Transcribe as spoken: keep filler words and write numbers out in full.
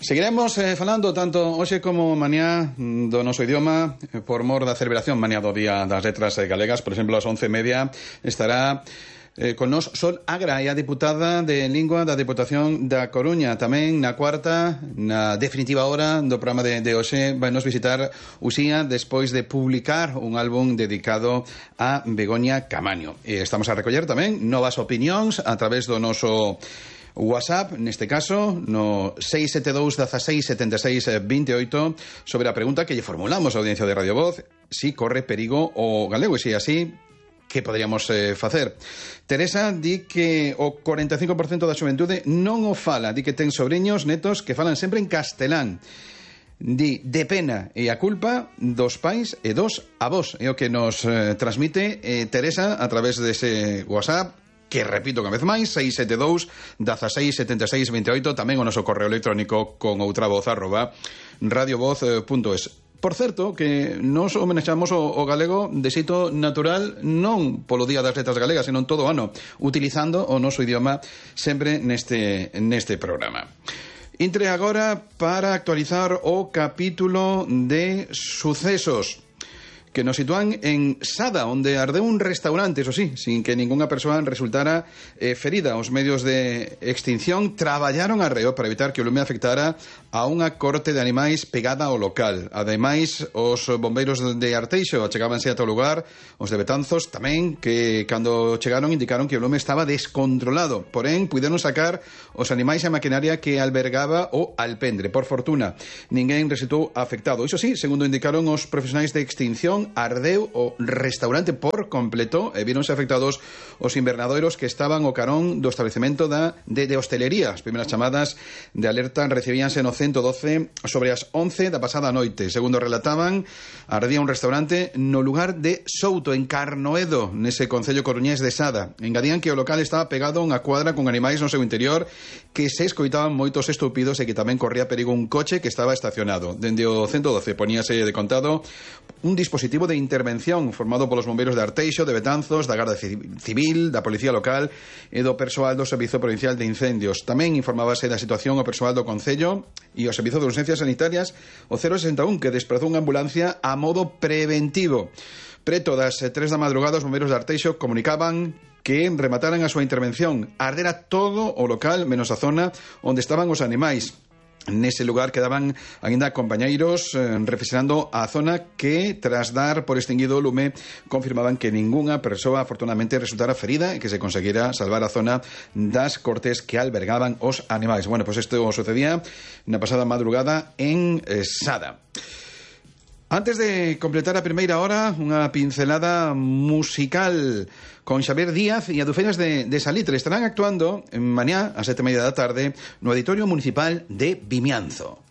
Seguiremos eh, falando tanto hoxe como mañá do noso idioma por mor da celebración mañá do Día das Letras Galegas. Por exemplo, ás once e media estará eh, con nos Sol Agra, e a diputada de Lingua da Diputación da Coruña. Tamén na cuarta, na definitiva hora do programa de, de hoxe, vai nos visitar Uxía despois de publicar un álbum dedicado a Begoña Camaño. E estamos a recoller tamén novas opinións a través do noso WhatsApp, neste caso, no seis sete dous, dieciséis, setenta e seis, veintioito, sobre a pregunta que lle formulamos a audiencia de Radio Voz: si corre perigo o galego, e se así, que poderíamos eh, facer? Teresa di que o cuarenta e cinco por cento da xuventude non o fala, di que ten sobrinhos, netos que falan sempre en castelán. Di de pena e a culpa dos pais e dos avós. É o que nos eh, transmite eh, Teresa a través dese WhatsApp, que repito unha vez máis, seis sete dous, dieciséis, setenta e seis, veintioito, tamén o noso correo electrónico con outra voz arroba radiovoz punto es. Por certo, que nos homenexamos o, o galego de xeito natural, non polo Día das Letras Galegas, senón todo o ano, utilizando o noso idioma sempre neste, neste programa. Entre agora para actualizar o capítulo de sucesos que nos sitúan en Sada, onde ardeu un restaurante, eso sí, sin que ningunha persoa resultara eh, ferida. Os medios de extinción traballaron arreo para evitar que o lume afectara a unha corte de animais pegada ao local. Ademais, os bombeiros de Arteixo achegábanse ata o lugar, os de Betanzos tamén, que cando chegaron indicaron que o lume estaba descontrolado. Porén, puideron sacar os animais e a maquinaria que albergaba o alpendre. Por fortuna, ninguén resultou afectado. Iso sí, segundo indicaron os profesionais de extinción, ardeu o restaurante por completo e víronse afectados os invernadoiros que estaban ao carón do establecemento da, de, de hostelería. As primeiras chamadas de alerta recibíanse no ciento doce sobre as once da pasada noite. Segundo relataban, ardía un restaurante no lugar de Souto, en Carnoedo, nese concello coruñés de Sada. Engadían que o local estaba pegado a unha cuadra con animais no seu interior, que se escoitaban moitos estúpidos e que tamén corría perigo un coche que estaba estacionado. Dende o ciento doce poníase de contado un dispositivo de intervención formado polos bombeiros de Arteixo, de Betanzos, da Garda Civil, da Policía Local e do persoal do Servizo Provincial de Incendios. Tamén informábase da situación o persoal do Concello e o Servizo de Urgencias Sanitarias, o cero sesenta e un, que desprazou unha ambulancia a modo preventivo. Preto das tres da madrugada, os bombeiros de Arteixo comunicaban que remataran a súa intervención. Ardera todo o local, menos a zona onde estaban os animais. Nese lugar quedaban aínda compañeiros eh, reflexionando a zona que, tras dar por extinguido o lume, confirmaban que ningunha persoa afortunadamente resultara ferida e que se conseguira salvar a zona das cortes que albergaban os animais. Bueno, pois pues isto sucedía na pasada madrugada en eh, Sada. Antes de completar a primeira hora, unha pincelada musical con Xavier Díaz e Adufeiras de, de Salitre. Estarán actuando en mañá, a sete e media da tarde, no Auditorio Municipal de Vimianzo.